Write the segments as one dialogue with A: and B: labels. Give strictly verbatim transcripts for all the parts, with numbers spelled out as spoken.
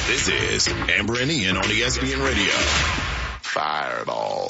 A: This is Amber and Ian on E S P N Radio. Fireball.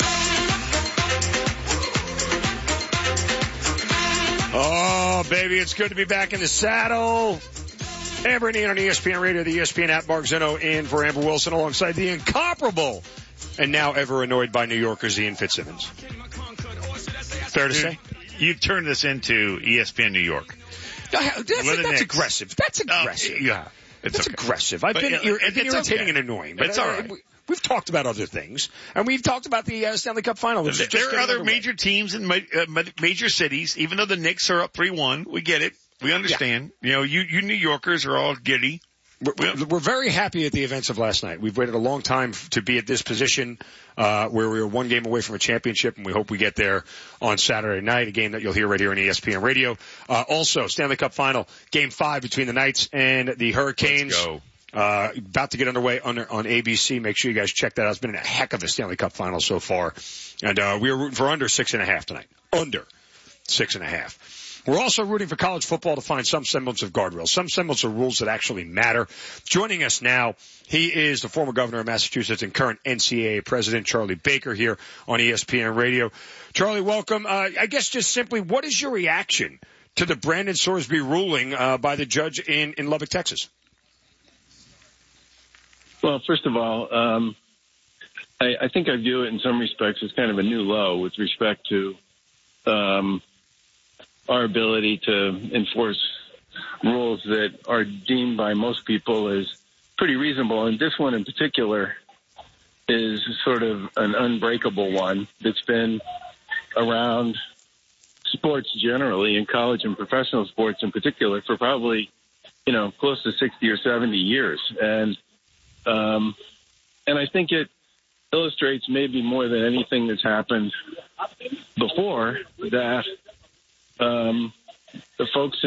B: Oh, baby, it's good to be back in the saddle. Amber and Ian on E S P N Radio, the E S P N app. Mark Zeno in for Amber Wilson alongside the incomparable and now ever annoyed by New Yorkers, Ian Fitzsimmons. Fair to say?
C: You've turned this into E S P N New York.
B: That's, that's aggressive. That's aggressive.
C: Oh, yeah. It's
B: That's
C: okay.
B: aggressive. I've
C: but,
B: been,
C: uh,
B: ir- I've been irritating
C: okay.
B: and annoying. But
C: it's all right.
B: Uh, we've talked about other things, and we've talked about the uh, Stanley Cup Final.
C: There, there are other major teams in ma- uh, major cities. Even though the Knicks are up three one, we get it. We understand. Yeah. You know, you, you New Yorkers are all giddy.
B: We're, we're very happy at the events of last night. We've waited a long time to be at this position uh, where we were one game away from a championship, and we hope we get there on Saturday night, a game that you'll hear right here on E S P N Radio. Uh, also, Stanley Cup Final, Game five between the Knights and the Hurricanes.
C: Let's go.
B: Uh, about to get underway on, on A B C. Make sure you guys check that out. It's been a heck of a Stanley Cup Final so far. And uh, we are rooting for under six and a half tonight. Under six and a half. We're also rooting for college football to find some semblance of guardrails, some semblance of rules that actually matter. Joining us now, he is the former governor of Massachusetts and current N C double A president, Charlie Baker, here on E S P N Radio. Charlie, welcome. Uh, I guess just simply, what is your reaction to the Brandon Sorsby ruling uh, by the judge in, in Lubbock, Texas?
D: Well, first of all, um, I, I think I view it in some respects as kind of a new low with respect to um, our ability to enforce rules that are deemed by most people as pretty reasonable. And this one in particular is sort of an unbreakable one that's been around sports generally, in college and professional sports in particular, for probably, you know, close to sixty or seventy years. And Um, and I think it illustrates maybe more than anything that's happened before that um, the folks